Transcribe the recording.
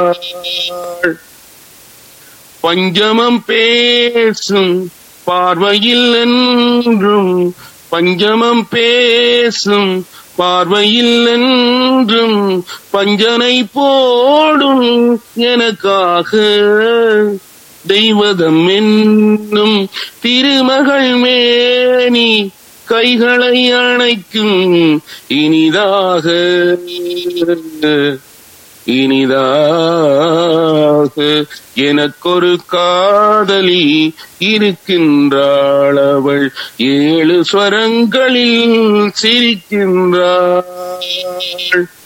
பஞ்சமம் பேசும் பார்வையில் என்றும், பஞ்சமம் பேசும் பார்வையில் என்றும், பஞ்சனை போடும் எனக்காக தெய்வதம் என்னும் திருமகள் மேனி கைகளை அணைக்கும் இனிதாக இனிதாக. எனக்கொரு காதலி இருக்கின்றாள், அவள் 7 ஸ்வரங்களில் சிரிக்கின்றாள்.